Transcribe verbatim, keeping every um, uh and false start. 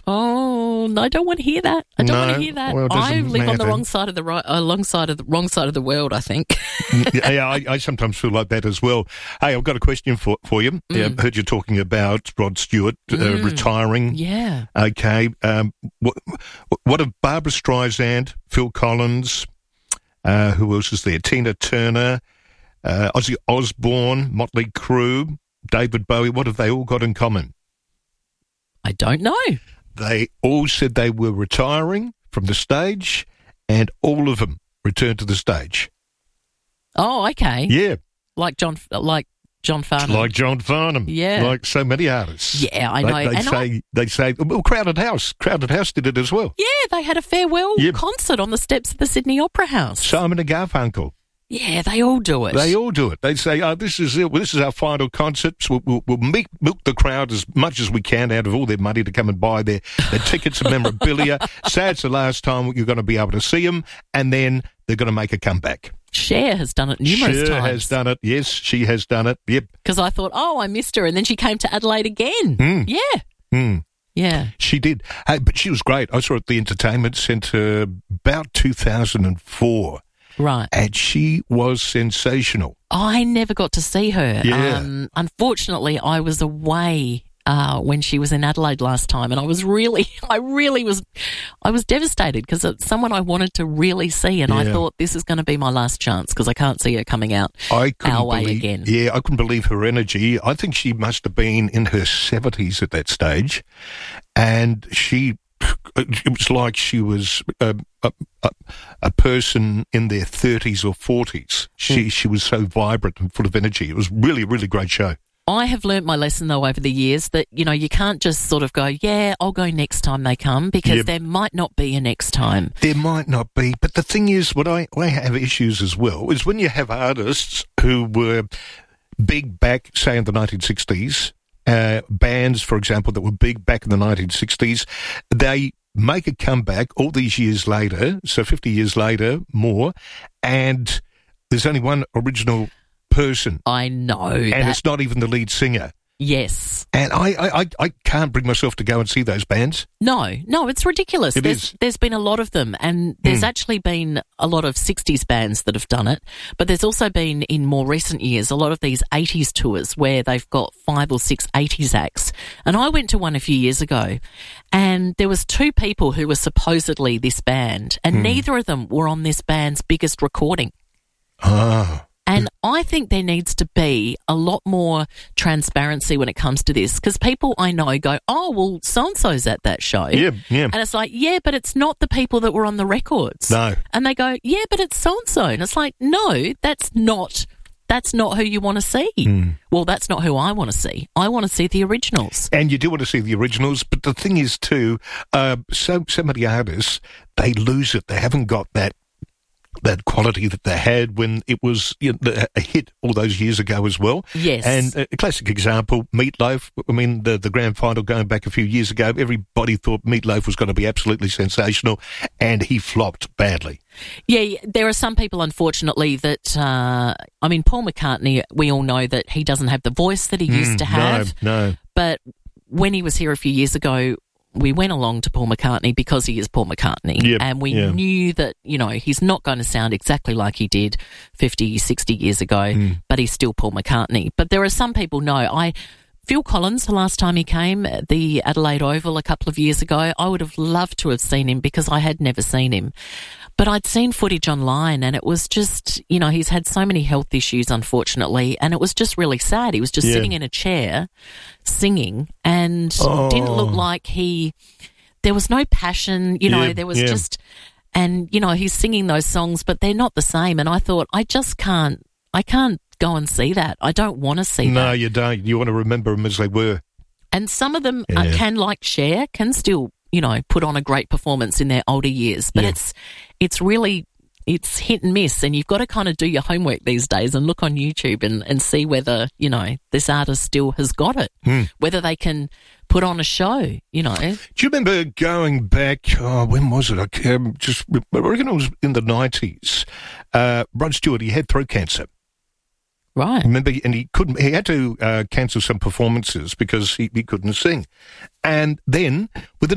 Oh, no, I don't want to hear that. I don't No, want to hear that. well, it I doesn't live on the matter. wrong side of the right, uh, long side of the wrong side of the world, I think. yeah, I, I sometimes feel like that as well. Hey, I've got a question for for you. Mm. I heard you talking about Rod Stewart uh, Mm. retiring. Yeah. Okay. Um, what, what of Barbara Streisand, Phil Collins, uh, who else is there? Tina Turner, uh, Ozzy Osbourne, Motley Crue, David Bowie. What have they all got in common? I don't know. They all said they were retiring from the stage, and all of them returned to the stage. Oh, okay. Yeah. Like John, like John Farnham. Like John Farnham. Yeah. Like so many artists. Yeah, I They- know. They, And say, I- they say, well, Crowded House. Crowded House did it as well. Yeah, they had a farewell Yep. concert on the steps of the Sydney Opera House. Simon and Garfunkel. Yeah, they all do it. They all do it. They say, oh, this is it. This is our final concert. So we'll, we'll milk, milk the crowd as much as we can out of all their money to come and buy their, their tickets and memorabilia. Say it's the last time you're going to be able to see them, and then they're going to make a comeback. Cher has done it numerous Cher times. has done it. Yes, she has done it. Yep. Because I thought, oh, I missed her, and then she came to Adelaide again. Mm. Yeah, Mm. yeah. She did. Hey, but she was great. I saw her at the Entertainment Centre about two thousand four. Right. And she was sensational. I never got to see her. Yeah. Um, unfortunately, I was away uh, when she was in Adelaide last time, and I was really, I really was, I was devastated because it's someone I wanted to really see, and I Yeah. thought this is going to be my last chance because I can't see her coming out I couldn't our way believe, again. Yeah, I couldn't believe her energy. I think she must have been in her seventies at that stage, and she. It was like she was a, a, a, a person in their thirties or forties. She Mm. she was so vibrant and full of energy. It was really, really great show. I have learnt my lesson, though, over the years that, you know, you can't just sort of go, yeah, I'll go next time they come, because Yep. there might not be a next time. There might not be, but the thing is, what I, I have issues as well is when you have artists who were big back, say, in the nineteen sixties, uh, bands, for example, that were big back in the nineteen sixties, they make a comeback all these years later, so fifty years later, more, and there's only one original person, I know and that. it's not even the lead singer. Yes. And I, I, I, I can't bring myself to go and see those bands. No, no, it's ridiculous. It there's, is. There's been a lot of them, and there's Mm. actually been a lot of sixties bands that have done it, but there's also been, in more recent years, a lot of these eighties tours where they've got five or six eighties acts. And I went to one a few years ago, and there was two people who were supposedly this band, and Mm. neither of them were on this band's biggest recording. Ah. And I think there needs to be a lot more transparency when it comes to this, because people I know go, oh, well, so-and-so's at that show. Yeah, yeah. And it's like, yeah, but it's not the people that were on the records. No. And they go, yeah, but it's so-and-so. And it's like, no, that's not, that's not who you want to see. Mm. Well, that's not who I want to see. I want to see the originals. And you do want to see the originals, but the thing is too, uh, so so many artists, they lose it. They haven't got that that quality that they had when it was, you know, a hit all those years ago as well. Yes. And a classic example, Meatloaf. I mean, the, the grand final going back a few years ago, everybody thought Meatloaf was going to be absolutely sensational, and he flopped badly. Yeah, there are some people, unfortunately, that, uh, I mean, Paul McCartney, we all know that he doesn't have the voice that he used to have. No, no. But when he was here a few years ago, we went along to Paul McCartney because he is Paul McCartney. Yep, and we yeah. knew that, you know, he's not going to sound exactly like he did fifty, sixty years ago, Mm. but he's still Paul McCartney. But there are some people, no, I... Phil Collins, the last time he came at the Adelaide Oval a couple of years ago, I would have loved to have seen him because I had never seen him. But I'd seen footage online, and it was just, you know, he's had so many health issues, unfortunately, and it was just really sad. He was just Yeah. sitting in a chair singing, and Oh. didn't look like he, there was no passion, you know, Yeah, there was yeah. just, and, you know, he's singing those songs, but they're not the same. And I thought, I just can't, I can't go and see that. I don't want to see that. No, you don't. You want to remember them as they were. And some of them uh, Yeah. can, like Cher, can still, you know, put on a great performance in their older years. But Yeah. it's it's really, it's hit and miss. And you've got to kind of do your homework these days and look on YouTube and, and see whether, you know, this artist still has got it. Hmm. Whether they can put on a show, you know. Do you remember going back, oh, when was it? I can just, I reckon it was in the nineties. Uh, Rod Stewart, he had throat cancer. Right. Remember, and he couldn't, he had to uh, cancel some performances because he, he couldn't sing. And then, within